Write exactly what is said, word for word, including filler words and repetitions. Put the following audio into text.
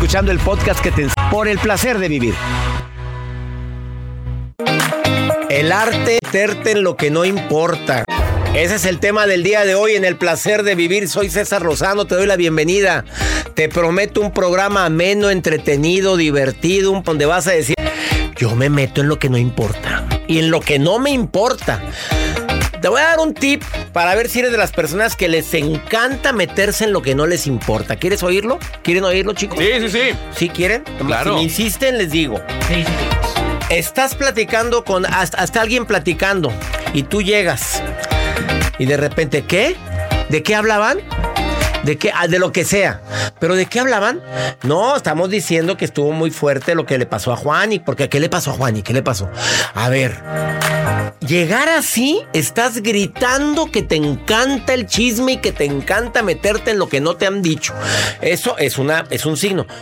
escuchando el podcast que te por el placer de vivir. El arte de meterte en lo que no importa. Ese es el tema del día de hoy en el placer de vivir. Soy César Lozano, te doy la bienvenida. Te prometo un programa ameno, entretenido, divertido, donde vas a decir, yo me meto en lo que no importa y en lo que no me importa. Te voy a dar un tip para ver si eres de las personas que les encanta meterse en lo que no les importa. ¿Quieres oírlo? ¿Quieren oírlo, chicos? Sí, sí, sí. ¿Sí quieren? Claro. Si me insisten, les digo. Sí, sí. Estás platicando con... Hasta, hasta alguien platicando y tú llegas y de repente, ¿qué? ¿De qué hablaban? ¿De qué? Ah, de lo que sea. ¿Pero de qué hablaban? No, estamos diciendo que estuvo muy fuerte lo que le pasó a Juani. Porque ¿qué le pasó a Juani? ¿Qué le pasó? A ver... Llegar así, estás gritando que te encanta el chisme y que te encanta meterte en lo que no te han dicho. Eso es una, es un signo.